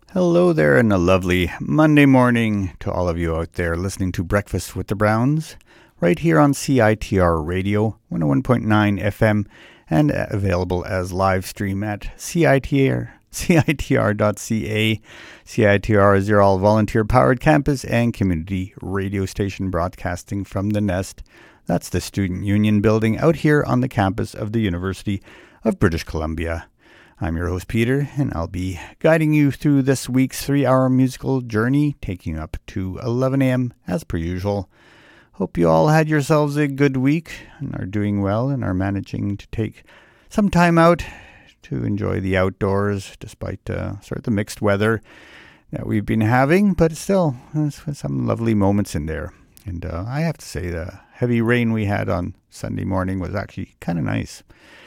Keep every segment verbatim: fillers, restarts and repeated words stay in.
Hello there, and a lovely Monday morning to all of you out there listening to Breakfast with the Browns, right here on C I T R Radio, one oh one point nine F M, and available as live stream at C I T R, C I T R dot C A. C I T R is your all-volunteer-powered campus and community radio station broadcasting from the Nest. That's the Student Union building out here on the campus of the University of British Columbia. I'm your host, Peter, and I'll be guiding you through this week's three-hour musical journey, taking up to eleven a.m. as per usual. Hope you all had yourselves a good week and are doing well and are managing to take some time out to enjoy the outdoors despite uh, sort of the mixed weather that we've been having, but still, there's some lovely moments in there. And uh, I have to say the heavy rain we had on Sunday morning was actually kind of nice.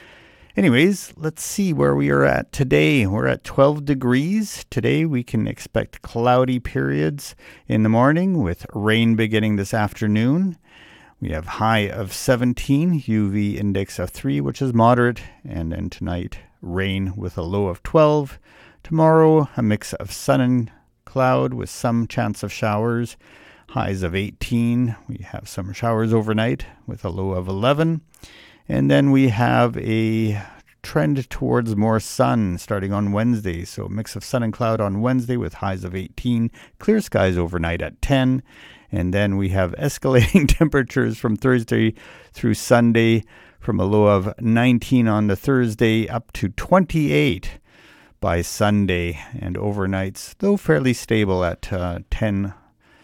Anyways, let's see where we are at today. We're at twelve degrees. Today we can expect cloudy periods in the morning with rain beginning this afternoon. We have high of seventeen, U V index of three, which is moderate. And then tonight, rain with a low of twelve. Tomorrow, a mix of sun and cloud with some chance of showers. Highs of eighteen. We have some showers overnight with a low of eleven. And then we have a trend towards more sun starting on Wednesday. So a mix of sun and cloud on Wednesday with highs of eighteen. Clear skies overnight at ten. And then we have escalating temperatures from Thursday through Sunday from a low of nineteen on the Thursday up to twenty-eight by Sunday. And overnights, though fairly stable at uh, ten,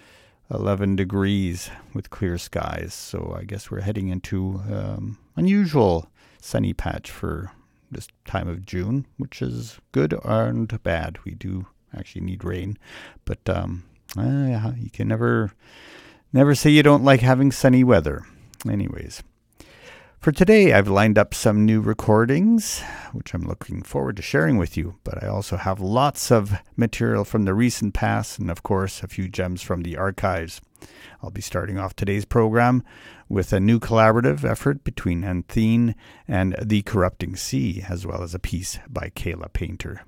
eleven degrees with clear skies. So I guess we're heading into um, unusual sunny patch for this time of June, which is good and bad. We do actually need rain, but um, uh, you can never, never say you don't like having sunny weather. Anyways, for today, I've lined up some new recordings, which I'm looking forward to sharing with you, but I also have lots of material from the recent past and, of course, a few gems from the archives. I'll be starting off today's program with a new collaborative effort between Anthene and The Corrupting Sea, as well as a piece by Kayla Painter.